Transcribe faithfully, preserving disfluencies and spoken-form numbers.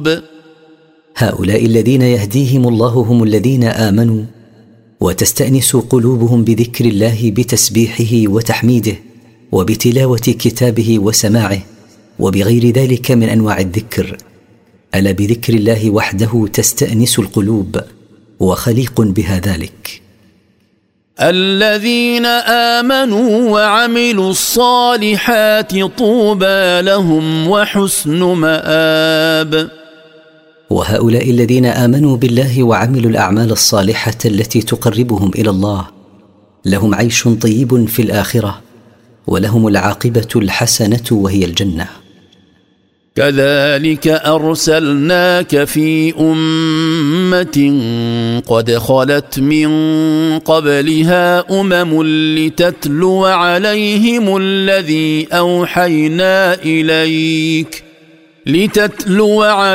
هؤلاء الذين يهديهم الله هم الذين آمنوا وتستأنس قلوبهم بذكر الله بتسبيحه وتحميده وبتلاوة كتابه وسماعه وبغير ذلك من أنواع الذكر. ألا بذكر الله وحده تستأنس القلوب وخليق بها ذلك. الذين آمنوا وعملوا الصالحات طوبى لهم وحسن مآب. وهؤلاء الذين آمنوا بالله وعملوا الأعمال الصالحة التي تقربهم إلى الله لهم عيش طيب في الآخرة ولهم العاقبة الحسنة وهي الجنة. كذلك أرسلناك في أمة قد خلت من قبلها أمم لتتلو عليهم الذي أوحينا إليك لتتلو